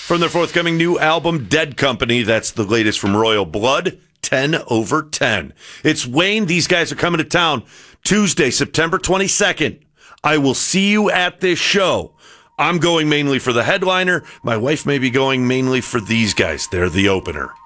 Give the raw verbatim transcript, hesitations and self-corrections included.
From their forthcoming new album, Dead Company. That's the latest from Royal Blood, ten over ten. It's Wayne. These guys are coming to town Tuesday, September twenty-second. I will see you at this show. I'm going mainly for the headliner. My wife may be going mainly for these guys. They're the opener.